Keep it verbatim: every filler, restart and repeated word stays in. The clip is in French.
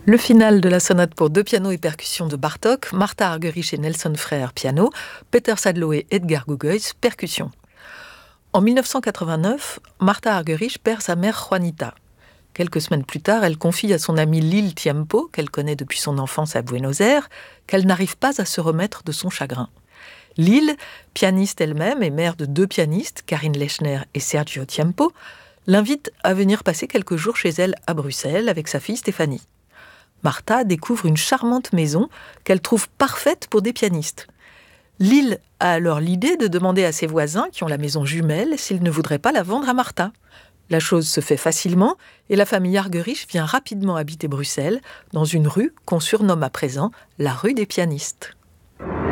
Le final de la sonate pour deux pianos et percussions de Bartók, Martha Argerich et Nelson Frère, piano, Peter Sadlo et Edgar Gugois, percussions. En mille neuf cent quatre-vingt-neuf, Martha Argerich perd sa mère Juanita. Quelques semaines plus tard, elle confie à son amie Lil Tiempo, qu'elle connaît depuis son enfance à Buenos Aires, qu'elle n'arrive pas à se remettre de son chagrin. Lil, pianiste elle-même et mère de deux pianistes, Karine Lechner et Sergio Tiempo, l'invite à venir passer quelques jours chez elle à Bruxelles avec sa fille Stéphanie. Martha découvre une charmante maison qu'elle trouve parfaite pour des pianistes. Lil a alors l'idée de demander à ses voisins, qui ont la maison jumelle, s'ils ne voudraient pas la vendre à Martha. La chose se fait facilement et la famille Argerich vient rapidement habiter Bruxelles, dans une rue qu'on surnomme à présent la rue des pianistes.